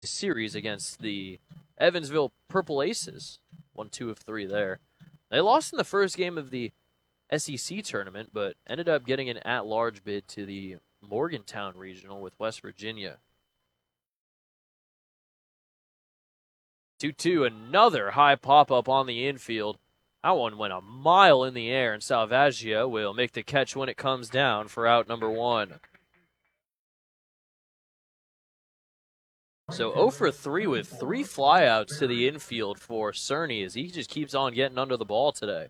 series against the Evansville Purple Aces. Won 2 of 3 there. They lost in the first game of the SEC tournament, but ended up getting an at-large bid to the Morgantown Regional with West Virginia. 2-2, another high pop-up on the infield. That one went a mile in the air, and Salvaggio will make the catch when it comes down for out number 1. So 0 for 3 with 3 flyouts to the infield for Cerny as he just keeps on getting under the ball today.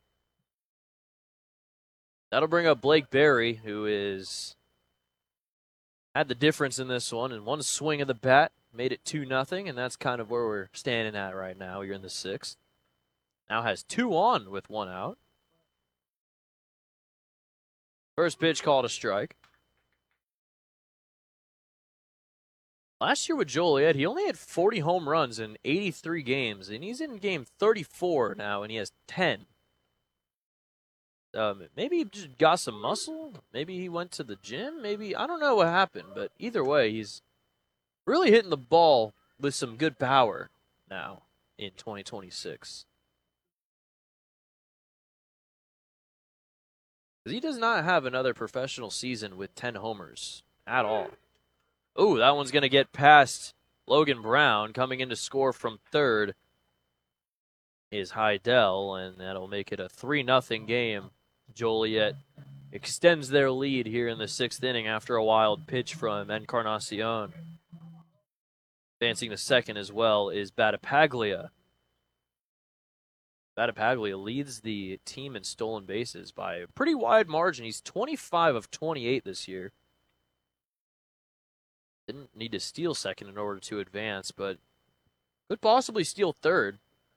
That'll bring up Blake Berry, who is had the difference in this one. And one swing of the bat made it 2-0, and that's kind of where we're standing at right now. You're in the 6th. Now has 2 on with 1 out. First pitch called a strike. Last year with Joliet, he only had 40 home runs in 83 games, and he's in game 34 now, and he has 10. Maybe he just got some muscle. Maybe he went to the gym. Maybe, I don't know what happened, but either way, he's really hitting the ball with some good power now in 2026. He does not have another professional season with 10 homers at all. Ooh, that one's going to get past Logan Brown. Coming in to score from third is Heidel, and that'll make it a 3-0 game. Joliet extends their lead here in the 6th inning after a wild pitch from Encarnacion. Advancing to second as well is Battipaglia. Battipaglia leads the team in stolen bases by a pretty wide margin. He's 25 of 28 this year. Didn't need to steal second in order to advance, but could possibly steal third.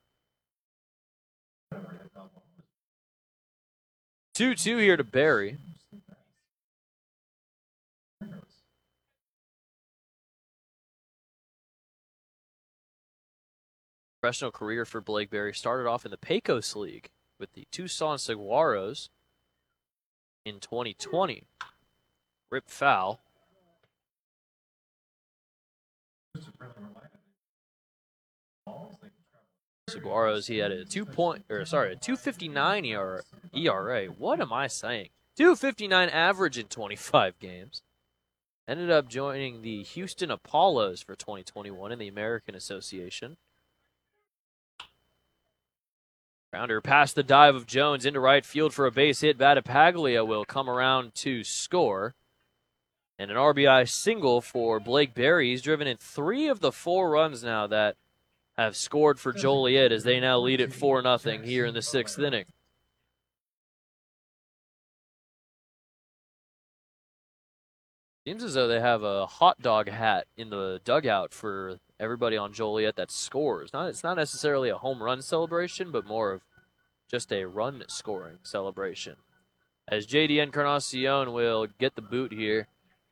2-2 here to Berry. Professional career for Blake Berry started off in the Pecos League with the Tucson Saguaros in 2020. Rip foul. Saguaros, he had a 2.59 ERA. What am I saying? 2.59 average in 25 games. Ended up joining the Houston Apollos for 2021 in the American Association. Grounder past the dive of Jones into right field for a base hit. Battipaglia will come around to score. And an RBI single for Blake Berry. He's driven in 3 of the 4 runs now that have scored for Joliet as they now lead at 4-0 here in the 6th inning. Seems as though they have a hot dog hat in the dugout for everybody on Joliet that scores. It's not necessarily a home run celebration, but more of just a run scoring celebration. As JD Encarnacion will get the boot here.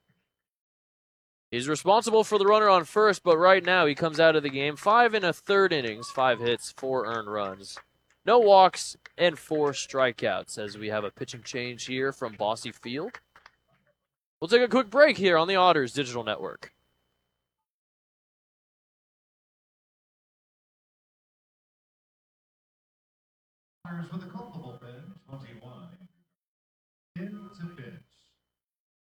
He's responsible for the runner on first, but right now he comes out of the game. 5 1/3 innings, 5 hits, 4 earned runs. No walks and 4 strikeouts as we have a pitching change here from Bosse Field. We'll take a quick break here on the Otters Digital Network. With a culpable bench, 21.